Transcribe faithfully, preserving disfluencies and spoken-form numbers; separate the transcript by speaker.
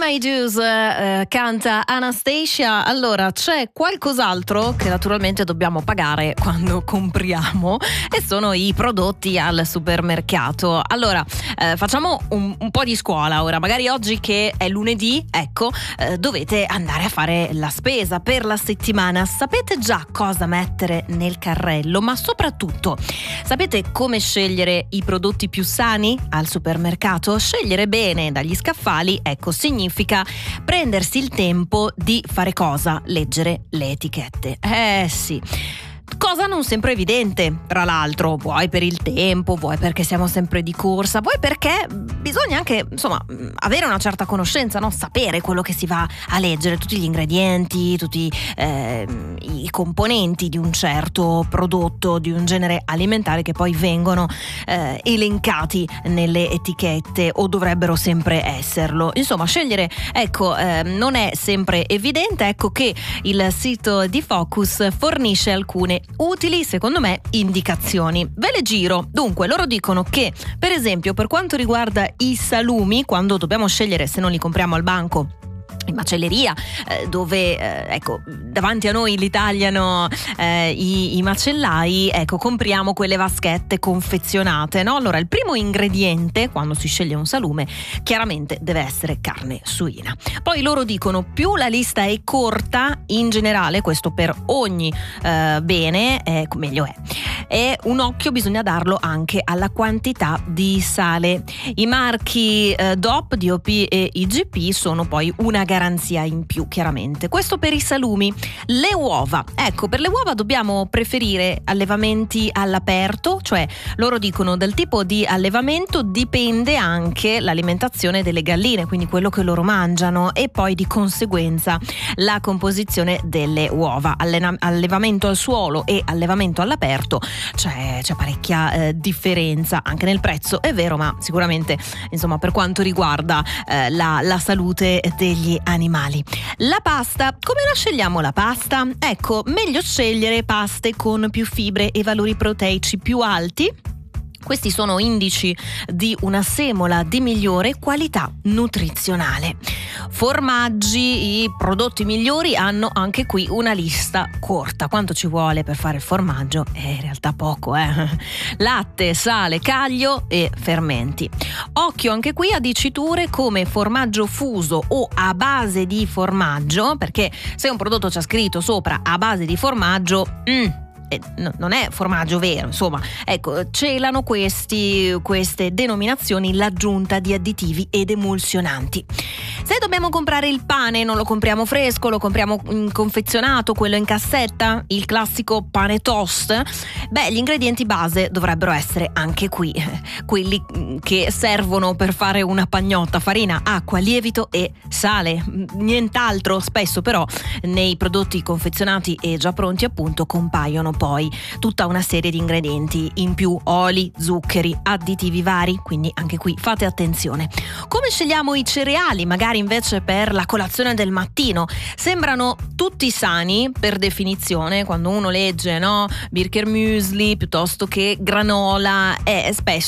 Speaker 1: I Do's eh, canta Anastasia. Allora, c'è qualcos'altro che naturalmente dobbiamo pagare quando compriamo e sono i prodotti al supermercato. Allora, eh, facciamo un, un po' di scuola ora. Magari oggi che è lunedì, ecco, eh, dovete andare a fare la spesa per la settimana. Sapete già cosa mettere nel carrello, ma soprattutto sapete come scegliere i prodotti più sani al supermercato? Scegliere bene dagli scaffali, ecco, significa prendersi il tempo di fare cosa? Leggere le etichette. Eh sì. Cosa non sempre evidente, tra l'altro, vuoi per il tempo, vuoi perché siamo sempre di corsa, vuoi perché bisogna anche, insomma, avere una certa conoscenza, no? Sapere quello che si va a leggere, tutti gli ingredienti, tutti eh, i componenti di un certo prodotto, di un genere alimentare che poi vengono eh, elencati nelle etichette o dovrebbero sempre esserlo. Insomma, scegliere, ecco, eh, non è sempre evidente. Ecco che il sito di Focus fornisce alcune utili, secondo me, indicazioni. Ve le giro. Dunque, loro dicono che, per esempio, per quanto riguarda i salumi, quando dobbiamo scegliere se non li compriamo al banco in macelleria, eh, dove eh, ecco, davanti a noi li tagliano eh, i, i macellai, ecco, compriamo quelle vaschette confezionate, no? Allora, il primo ingrediente quando si sceglie un salume chiaramente deve essere carne suina. Poi loro dicono più la lista è corta, in generale, questo per ogni eh, bene, eh, meglio è. E un occhio bisogna darlo anche alla quantità di sale. I marchi eh, D O P, D O P e I G P sono poi una garanzia in più, chiaramente. Questo per i salumi. Le uova. Ecco, per le uova dobbiamo preferire allevamenti all'aperto, cioè loro dicono del tipo di allevamento dipende anche l'alimentazione delle galline, quindi quello che loro mangiano, e poi di conseguenza la composizione delle uova. Allena- allevamento al suolo e allevamento all'aperto c'è, c'è parecchia eh, differenza anche nel prezzo, è vero, ma sicuramente, insomma, per quanto riguarda eh, la, la salute degli animali. La pasta, come la scegliamo la pasta? Ecco, meglio scegliere paste con più fibre e valori proteici più alti. Questi sono indici di una semola di migliore qualità nutrizionale. Formaggi, i prodotti migliori hanno anche qui una lista corta. Quanto ci vuole per fare il formaggio? Eh, in realtà poco, eh. Latte, sale, caglio e fermenti. Occhio anche qui a diciture come formaggio fuso o a base di formaggio, perché se un prodotto c'è scritto sopra a base di formaggio, mm, Eh, no, non è formaggio vero, insomma, ecco, celano questi, queste denominazioni l'aggiunta di additivi ed emulsionanti. Se dobbiamo comprare il pane, non lo compriamo fresco, lo compriamo in confezionato, quello in cassetta, il classico pane toast, beh, gli ingredienti base dovrebbero essere anche qui quelli che servono per fare una pagnotta: farina, acqua, lievito e sale, nient'altro. Spesso però nei prodotti confezionati e già pronti, appunto, compaiono poi tutta una serie di ingredienti in più: oli, zuccheri, additivi vari, quindi anche qui fate attenzione. Come scegliamo i cereali, magari invece per la colazione del mattino? Sembrano tutti sani per definizione quando uno legge, no? Bircher Müsli piuttosto che granola, e spesso